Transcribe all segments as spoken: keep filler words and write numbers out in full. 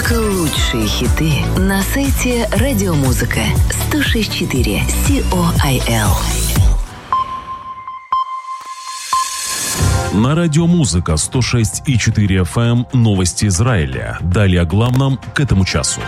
Только лучшие хиты на сайте Радиомузыка сто шесть и четыре Сиол. На Радиомузыка сто шесть и четыре эф эм новости Израиля. Далее о главном к этому часу.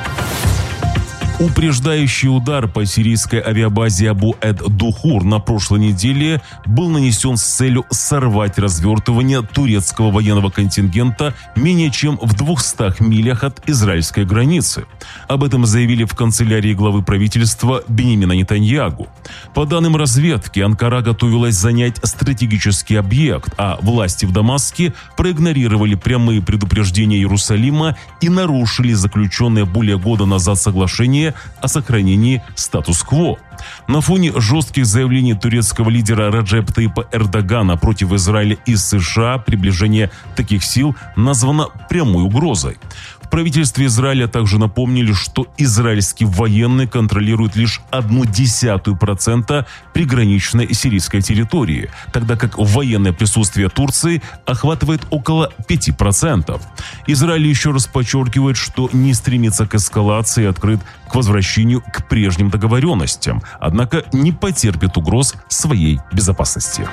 Упреждающий удар по сирийской авиабазе Абу-эд-Духур на прошлой неделе был нанесен с целью сорвать развертывание турецкого военного контингента менее чем в двухстах милях от израильской границы. Об этом заявили в канцелярии главы правительства Биньямина Нетаньяху. По данным разведки, Анкара готовилась занять стратегический объект, а власти в Дамаске проигнорировали прямые предупреждения Иерусалима и нарушили заключенное более года назад соглашение о сохранении статус-кво. На фоне жестких заявлений турецкого лидера Раджепа Таyyипа Эрдогана против Израиля и США приближение таких сил названо прямой угрозой. В правительстве Израиля также напомнили, что израильские военные контролируют лишь одну десятую процента приграничной сирийской территории, тогда как военное присутствие Турции охватывает около пяти процентов. Израиль еще раз подчеркивает, что не стремится к эскалации и открыт к возвращению к прежним договоренностям, однако не потерпит угроз своей безопасности.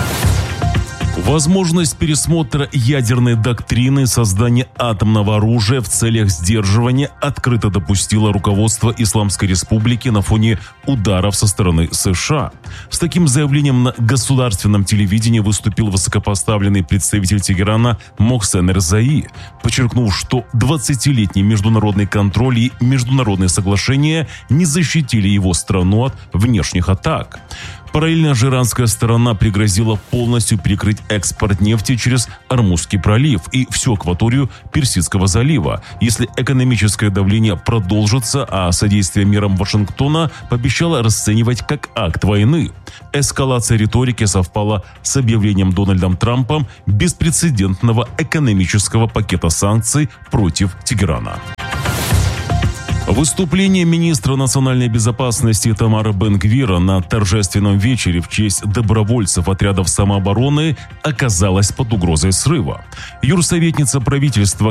Возможность пересмотра ядерной доктрины создания атомного оружия в целях сдерживания открыто допустило руководство Исламской Республики на фоне ударов со стороны США. С таким заявлением на государственном телевидении выступил высокопоставленный представитель Тегерана Мохсен Резаи, подчеркнув, что двадцатилетний международный контроль и международные соглашения не защитили его страну от внешних атак. Параллельно же иранская сторона пригрозила полностью перекрыть экспорт нефти через Ормузский пролив и всю акваторию Персидского залива, если экономическое давление продолжится, а содействие мерам Вашингтона пообещало расценивать как акт войны. Эскалация риторики совпала с объявлением Дональдом Трампом беспрецедентного экономического пакета санкций против Тегерана. Выступление министра национальной безопасности Итамара Бен-Гвира на торжественном вечере в честь добровольцев отрядов самообороны оказалось под угрозой срыва. Юрсоветница правительства